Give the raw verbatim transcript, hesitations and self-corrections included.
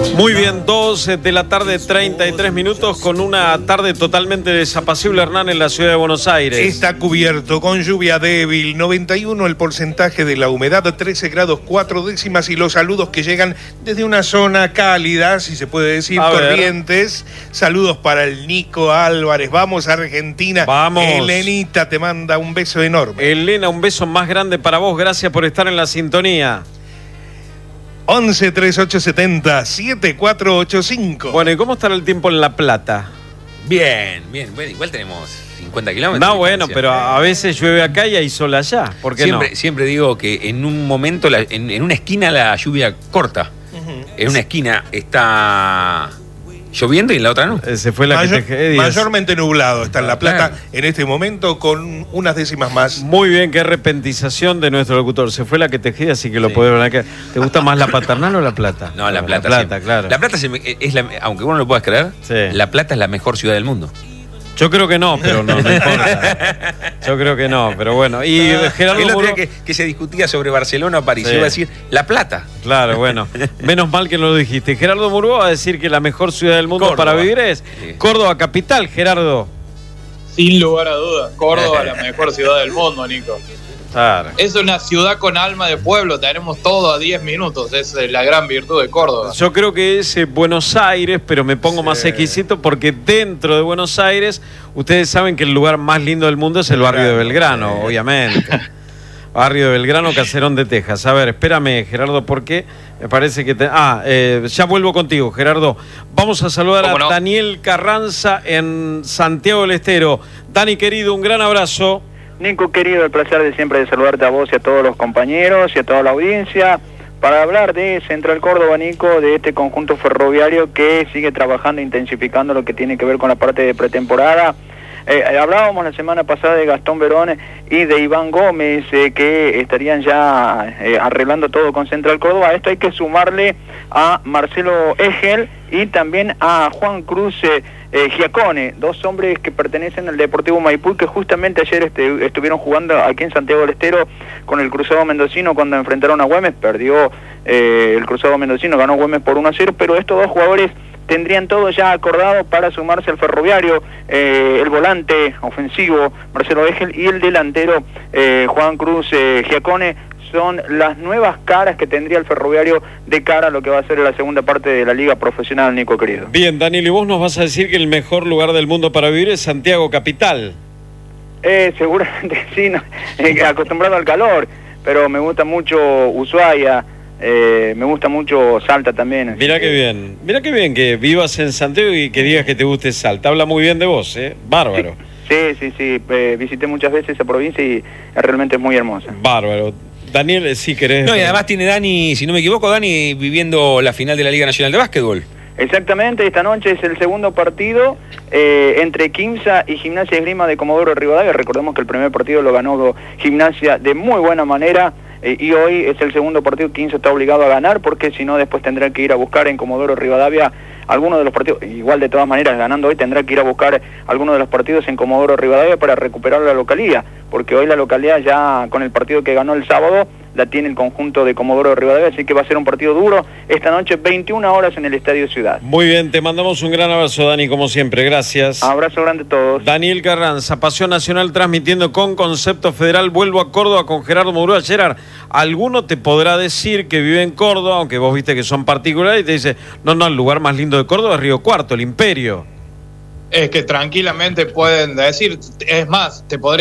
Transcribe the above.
Muy bien, dos de la tarde, treinta y tres minutos, con una tarde totalmente desapacible, Hernán, en la ciudad de Buenos Aires. Está cubierto con lluvia débil, noventa y uno el porcentaje de la humedad, trece grados cuatro décimas, y los saludos que llegan desde una zona cálida, si se puede decir, A ver. Corrientes. Saludos para el Nico Álvarez. Vamos, Argentina. Vamos. Elenita te manda un beso enorme. Elena, un beso más grande para vos, gracias por estar en la sintonía. once, treinta y ocho, setenta, setenta y cuatro ochenta y cinco. Bueno, ¿y cómo estará el tiempo en La Plata? Bien, bien. Bueno, igual tenemos cincuenta kilómetros. No, bueno, pero a veces llueve acá y hay sol allá. ¿Por qué siempre, no? Siempre digo que en un momento, la, en, en una esquina la lluvia corta. Uh-huh. En una esquina está lloviendo y en la otra no. Se fue la Mayor, que te... mayormente nublado está en La Plata, claro, en este momento, con unas décimas más. Muy bien, qué repentización de nuestro locutor. Se fue la que tejía, así que lo Sí. podés ver acá. ¿Te gusta más la Paternal o la Plata? No, La Plata. La Plata, siempre. claro. La Plata es la, aunque vos no lo puedas creer, Sí. La Plata es la mejor ciudad del mundo. Yo creo que no, pero no, no importa. Yo creo que no, pero bueno. Y Gerardo El otro Muró... día que, que se discutía sobre Barcelona o París, Sí. yo iba a decir La Plata. Claro, bueno. Menos mal que no lo dijiste. Gerardo Muró va a decir que la mejor ciudad del mundo Córdoba. para vivir es Sí. Córdoba capital, Gerardo. Sin lugar a dudas, Córdoba la mejor ciudad del mundo, Nico. Claro. Es una ciudad con alma de pueblo, tenemos todo a diez minutos, es la gran virtud de Córdoba. Yo creo que es eh, Buenos Aires, pero me pongo Sí. más exquisito porque dentro de Buenos Aires, ustedes saben que el lugar más lindo del mundo es el barrio de Belgrano, Sí. obviamente. Barrio de Belgrano, Caserón de Texas. A ver, espérame, Gerardo, porque me parece que... Te... Ah, eh, ya vuelvo contigo, Gerardo. Vamos a saludar a no? Daniel Carranza en Santiago del Estero. Dani, querido, un gran abrazo. Nico, querido, el placer de siempre de saludarte a vos y a todos los compañeros y a toda la audiencia para hablar de Central Córdoba, Nico, de este conjunto ferroviario que sigue trabajando, intensificando lo que tiene que ver con la parte de pretemporada. Eh, hablábamos la semana pasada de Gastón Verón y de Iván Gómez, eh, que estarían ya eh, arreglando todo con Central Córdoba. A esto hay que sumarle a Marcelo Egel y también a Juan Cruz eh, eh, Giacone, dos hombres que pertenecen al Deportivo Maipú, que justamente ayer este, estuvieron jugando aquí en Santiago del Estero con el Cruzado Mendocino cuando enfrentaron a Güemes. Perdió eh, el Cruzado Mendocino, ganó Güemes por uno a cero, pero estos dos jugadores tendrían todo ya acordado para sumarse al ferroviario, eh, el volante ofensivo Marcelo Egel y el delantero eh, Juan Cruz eh, Giacone son las nuevas caras que tendría el ferroviario de cara a lo que va a ser la segunda parte de la liga profesional, Nico, querido. Bien, Daniel, y vos nos vas a decir que el mejor lugar del mundo para vivir es Santiago capital. Eh, seguramente sí, no, eh, acostumbrado al calor, pero me gusta mucho Ushuaia. Eh, me gusta mucho Salta también. Mirá qué bien, mirá qué bien que vivas en Santiago y que digas que te guste Salta. Habla muy bien de vos, ¿eh? Bárbaro. Sí, sí, sí. Eh, visité muchas veces esa provincia y realmente es muy hermosa. Bárbaro. Daniel, si querés... No, y además tiene Dani, si no me equivoco, Dani viviendo la final de la Liga Nacional de Básquetbol. Exactamente, esta noche es el segundo partido eh, entre Quimsa y Gimnasia Esgrima de Comodoro Rivadavia. Recordemos que el primer partido lo ganó Gimnasia de muy buena manera. Eh, y hoy es el segundo partido. Quimsa está obligado a ganar porque si no después tendrá que ir a buscar en Comodoro Rivadavia algunos de los partidos. Igual de todas maneras, ganando hoy tendrá que ir a buscar algunos de los partidos en Comodoro Rivadavia para recuperar la localía, porque hoy la localidad ya con el partido que ganó el sábado la tiene el conjunto de Comodoro Rivadavia, así que va a ser un partido duro esta noche, veintiuna horas en el Estadio Ciudad. Muy bien, te mandamos un gran abrazo, Dani, como siempre, gracias. Abrazo grande a todos. Daniel Carranza, Pasión Nacional transmitiendo con Concepto Federal. Vuelvo a Córdoba con Gerardo Murúa. Gerard, alguno te podrá decir que vive en Córdoba, aunque vos viste que son particulares, y te dice, no, no, el lugar más lindo de Córdoba es Río Cuarto, el Imperio. Es que tranquilamente pueden decir, es más, te podría